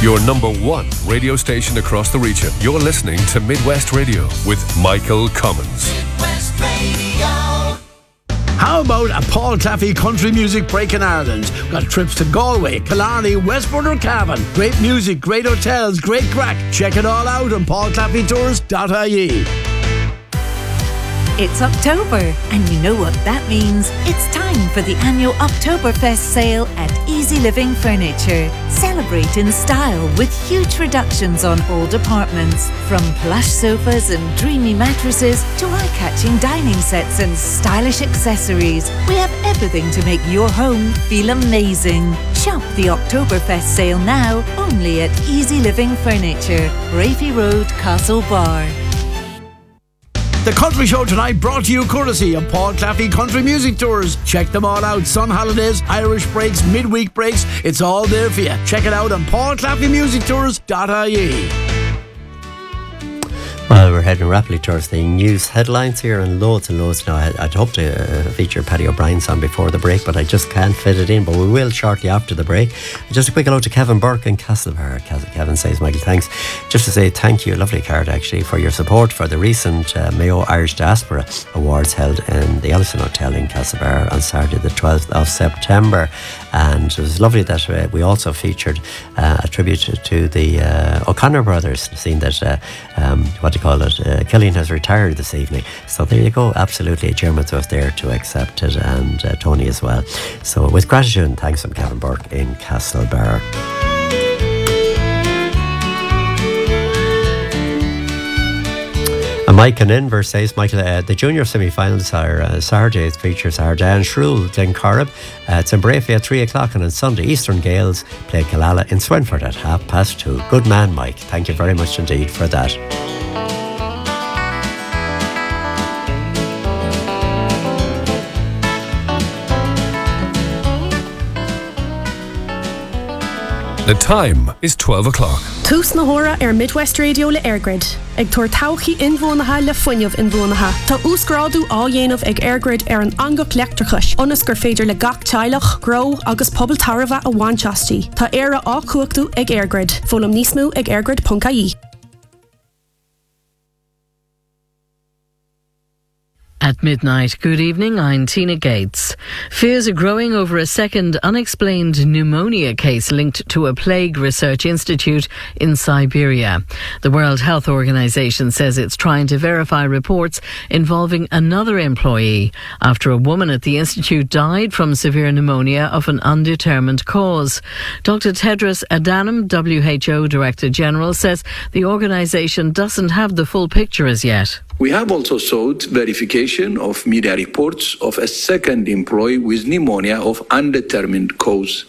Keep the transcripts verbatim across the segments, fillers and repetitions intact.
Your number one radio station across the region. You're listening to Midwest Radio with Michael Cummins. Midwest Radio. How about a Paul Claffey country music break in Ireland? We've got trips to Galway, Killarney, Westport or Cavan. Great music, great hotels, great crack. Check it all out on paul claffey tours dot I E. It's October, and you know what that means. It's time for the annual Oktoberfest sale at Easy Living Furniture. Celebrate in style with huge reductions on old apartments. From plush sofas and dreamy mattresses to eye-catching dining sets and stylish accessories. We have everything to make your home feel amazing. Shop the Oktoberfest sale now, only at Easy Living Furniture, Raffy Road, Castlebar. The Country Show tonight brought to you courtesy of Paul Claffey Country Music Tours. Check them all out. Sun holidays, Irish breaks, midweek breaks. It's all there for you. Check it out on paul claffey music tours dot I E. Well, we're heading rapidly towards the news headlines here, and loads and loads now. I'd, I'd hoped to uh, feature Paddy O'Brien's song before the break, but I just can't fit it in, but we will shortly after the break. Just a quick hello to Kevin Burke in Castlebar. Kevin says, Michael, thanks. Just to say thank you, lovely card actually, for your support for the recent uh, Mayo Irish Diaspora Awards held in the Ellison Hotel in Castlebar on Saturday the twelfth of September. And it was lovely that uh, we also featured uh, a tribute to the uh, O'Connor brothers, seeing that, uh, um, what do you call it, uh, Killian has retired this evening. So there you go, absolutely. Dermot was there to accept it, and uh, Tony as well. So with gratitude and thanks from Kevin Burke in Castlebar. And Mike in Inver says, Michael, uh, the junior semi-finals are uh, Saturday. It features our Dan Shrewl, Glencorrib. Uh, it's in Brafey at three o'clock, and on Sunday, Eastern Gales play Killala in Swinford at half past two. Good man, Mike. Thank you very much indeed for that. The time is twelve o'clock. Tús na hora ar Midwest Radio le Airgrid. Ag tuair tauchaí inmhónatha le foiineamh inmhónatha. Tá úscrádú á dhéanamh ag Airgrid ar an angach leictrachais. Onas gur féidir le gach teilech, gro agus pobl tarbha a bhainteastí. Tá éire á cuachtú ag Airgrid. Fólam níos mú ag airgrid dot I E. At midnight, good evening, I'm Tina Gates. Fears are growing over a second unexplained pneumonia case linked to a plague research institute in Siberia. The World Health Organization says it's trying to verify reports involving another employee after a woman at the institute died from severe pneumonia of an undetermined cause. Doctor Tedros Adhanom, W H O Director General, says the organization doesn't have the full picture as yet. We have also sought verification of media reports of a second employee with pneumonia of undetermined cause.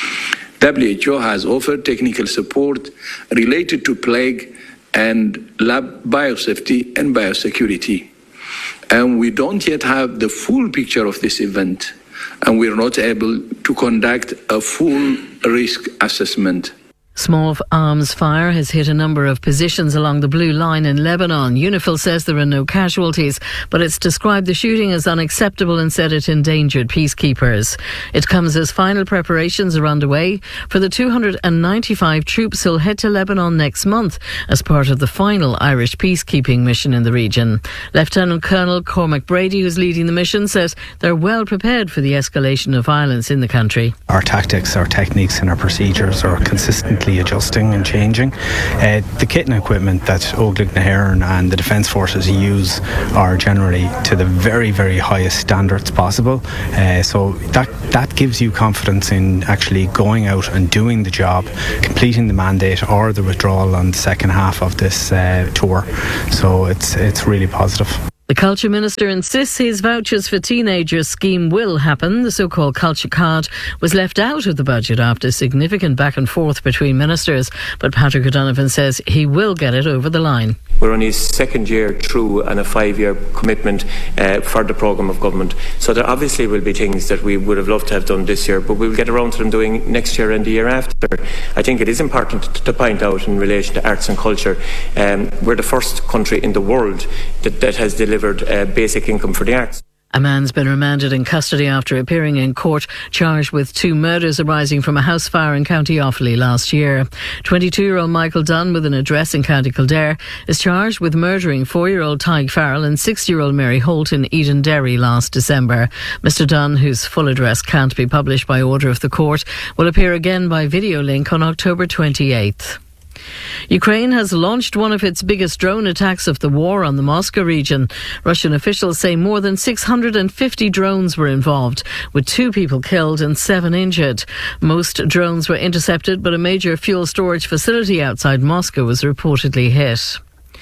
W H O has offered technical support related to plague and lab biosafety and biosecurity. And we don't yet have the full picture of this event, and we're not able to conduct a full risk assessment. Small arms fire has hit a number of positions along the Blue Line in Lebanon. UNIFIL says there are no casualties, but it's described the shooting as unacceptable and said it endangered peacekeepers. It comes as final preparations are underway for the two hundred ninety-five troops who'll head to Lebanon next month as part of the final Irish peacekeeping mission in the region. Lieutenant Colonel Cormac Brady, who's leading the mission, says they're well prepared for the escalation of violence in the country. Our tactics, our techniques and our procedures are consistently adjusting and changing. Uh, the kit and equipment that Óglaigh na hÉireann and the Defence Forces use are generally to the very, very highest standards possible. Uh, so that, that gives you confidence in actually going out and doing the job, completing the mandate or the withdrawal on the second half of this uh, tour. So it's it's really positive. The Culture Minister insists his Vouchers for Teenagers scheme will happen. The so-called Culture Card was left out of the budget after significant back and forth between ministers, but Patrick O'Donovan says he will get it over the line. We're only second year through and a five-year commitment uh, for the programme of government. So there obviously will be things that we would have loved to have done this year, but we'll get around to them doing next year and the year after. I think it is important to point out in relation to arts and culture, um, we're the first country in the world that, that has delivered uh, basic income for the arts. A man's been remanded in custody after appearing in court charged with two murders arising from a house fire in County Offaly last year. twenty-two-year-old Michael Dunn, with an address in County Kildare, is charged with murdering four-year-old Tig Farrell and six-year-old Mary Holt in Eden Derry last December. Mister Dunn, whose full address can't be published by order of the court, will appear again by video link on October twenty-eighth. Ukraine has launched one of its biggest drone attacks of the war on the Moscow region. Russian officials say more than six hundred fifty drones were involved, with two people killed and seven injured. Most drones were intercepted, but a major fuel storage facility outside Moscow was reportedly hit.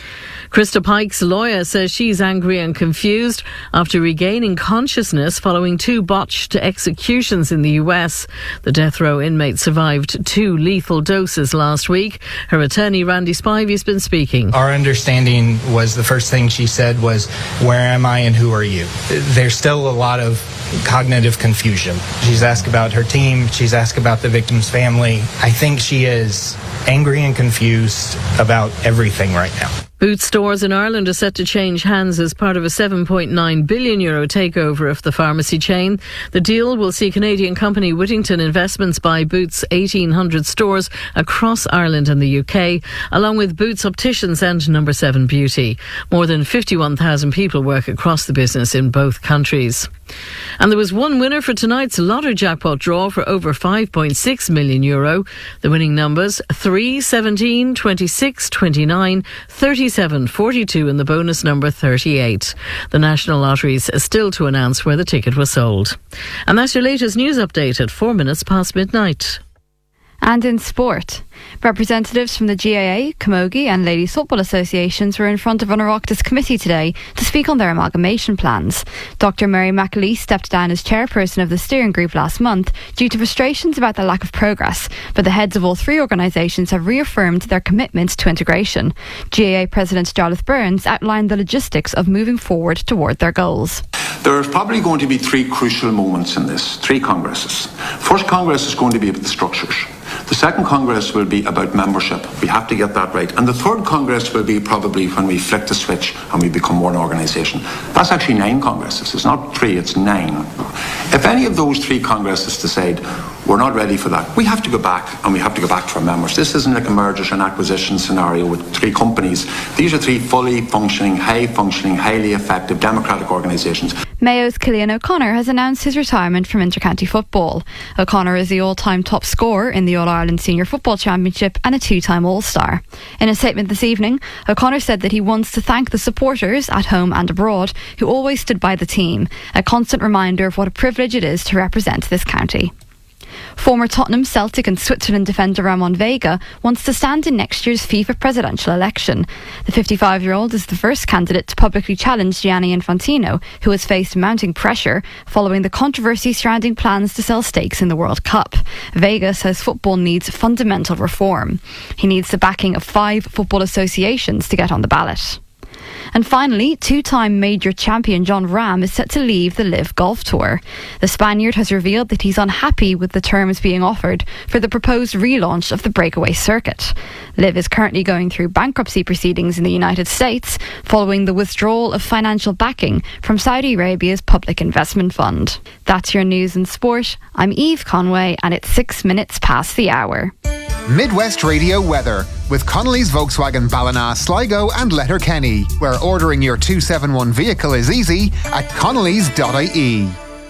Krista Pike's lawyer says she's angry and confused after regaining consciousness following two botched executions in the U S. The death row inmate survived two lethal doses last week. Her attorney, Randy Spivey, has been speaking. Our understanding was the first thing she said was, "Where am I and who are you?" There's still a lot of cognitive confusion. She's asked about her team. She's asked about the victim's family. I think she is angry and confused about everything right now. Boots stores in Ireland are set to change hands as part of a seven point nine billion euro takeover of the pharmacy chain. The deal will see Canadian company Whittington Investments buy Boots' eighteen hundred stores across Ireland and the U K, along with Boots Opticians and Number seven Beauty. More than fifty-one thousand people work across the business in both countries. And there was one winner for tonight's lotto jackpot draw for over five point six million euro. The winning numbers three, seventeen, twenty-six, twenty-nine, thirty-seven, forty-two and the bonus number thirty-eight. The National Lotteries are still to announce where the ticket was sold. And that's your latest news update at four minutes past midnight. And in sport, representatives from the G A A, Camogie and Ladies Football Associations were in front of an Oireachtas committee today to speak on their amalgamation plans. Doctor Mary McAleese stepped down as chairperson of the steering group last month due to frustrations about the lack of progress, but the heads of all three organisations have reaffirmed their commitment to integration. G A A President Jarlath Burns outlined the logistics of moving forward toward their goals. There are probably going to be three crucial moments in this, three congresses. First Congress is going to be about the structures. The second Congress will be about membership. We have to get that right. And the third Congress will be probably when we flick the switch and we become one organisation. That's actually nine Congresses. It's not three, it's nine. If any of those three Congresses decide we're not ready for that, we have to go back and we have to go back to our members. This isn't like a mergers and acquisition scenario with three companies. These are three fully functioning, high functioning, highly effective democratic organisations. Mayo's Cillian O'Connor has announced his retirement from intercounty football. O'Connor is the all-time top scorer in the All-Ireland Senior Football Championship and a two-time All-Star. In a statement this evening, O'Connor said that he wants to thank the supporters at home and abroad who always stood by the team, a constant reminder of what a privilege it is to represent this county. Former Tottenham, Celtic and Switzerland defender Ramon Vega wants to stand in next year's FIFA presidential election. The fifty-five-year-old is the first candidate to publicly challenge Gianni Infantino, who has faced mounting pressure following the controversy surrounding plans to sell stakes in the World Cup. Vega says football needs fundamental reform. He needs the backing of five football associations to get on the ballot. And finally, two-time major champion Jon Rahm is set to leave the LIV Golf Tour. The Spaniard has revealed that he's unhappy with the terms being offered for the proposed relaunch of the breakaway circuit. LIV is currently going through bankruptcy proceedings in the United States following the withdrawal of financial backing from Saudi Arabia's Public Investment Fund. That's your news and sport. I'm Eve Conway and it's six minutes past the hour. Midwest Radio weather with Connolly's Volkswagen Ballina, Sligo and Letterkenny, where ordering your two seventy-one vehicle is easy at connellys dot I E.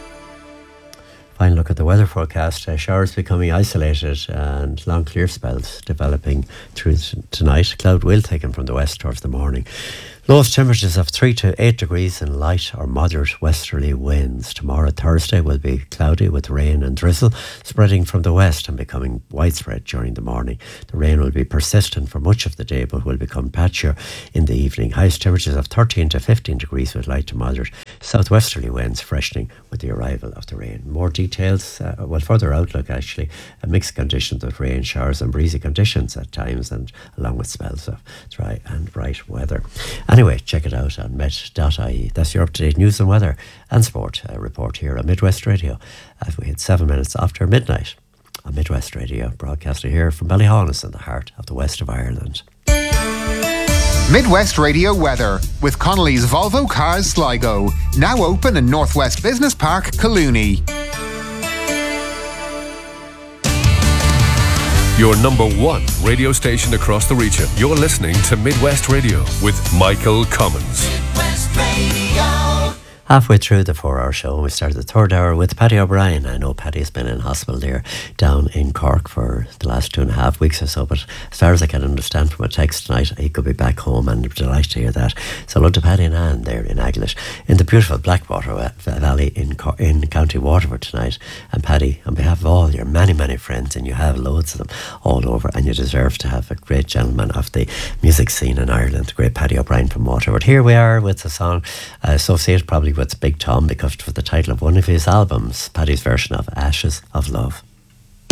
Fine look at the weather forecast. Uh, showers becoming isolated and long clear spells developing through tonight. Cloud will take in from the west towards the morning. Lowest temperatures of three to eight degrees and light or moderate westerly winds. Tomorrow, Thursday, will be cloudy with rain and drizzle spreading from the west and becoming widespread during the morning. The rain will be persistent for much of the day but will become patchier in the evening. Highest temperatures of thirteen to fifteen degrees with light to moderate southwesterly winds freshening with the arrival of the rain. More details, uh, well, further outlook actually, a mixed conditions with rain, showers and breezy conditions at times and along with spells of dry and bright weather. Anyway, check it out on met dot I E. That's your up-to-date news and weather and sport uh, report here on Midwest Radio as we hit seven minutes after midnight on Midwest Radio, broadcasting here from Ballyhaunis in the heart of the west of Ireland. Midwest Radio weather with Connolly's Volvo Cars Sligo. Now open in Northwest Business Park, Collooney. Your number one radio station across the region. You're listening to Midwest Radio with Michael Commons. Midwest Radio. Halfway through the four-hour show, we started the third hour with Paddy O'Brien. I know Paddy's been in hospital there down in Cork for the last two and a half weeks or so, but as far as I can understand from a text tonight, he could be back home, and I'm delighted to hear that. So hello to Paddy and Anne there in Aglish, in the beautiful Blackwater Valley in, Cor- in County Waterford tonight. And Paddy, on behalf of all your many, many friends, and you have loads of them all over, and you deserve to have a great gentleman of the music scene in Ireland, the great Paddy O'Brien from Waterford. Here we are with a song uh, associated probably with Big Tom, because for the title of one of his albums, Paddy's version of Ashes of Love.